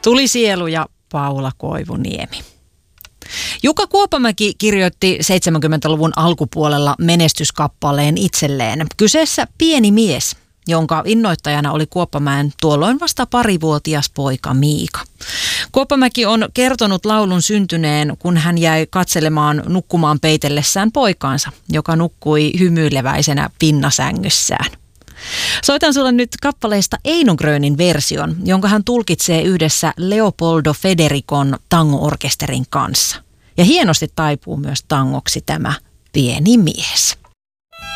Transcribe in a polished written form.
Tuli sielu ja Paula Koivuniemi. Jukka Kuoppamäki kirjoitti 70-luvun alkupuolella menestyskappaleen itselleen. Kyseessä Pieni mies, jonka innoittajana oli Kuoppamäen tuolloin vasta parivuotias poika Miika. Kuoppamäki on kertonut laulun syntyneen, kun hän jäi katselemaan nukkumaan peitellessään poikaansa, joka nukkui hymyileväisenä pinnasängyssään. Soitan sulle nyt kappaleesta Eino Grönin version, jonka hän tulkitsee yhdessä Leopoldo Federicon tango-orkesterin kanssa. Ja hienosti taipuu myös tangoksi tämä Pieni mies.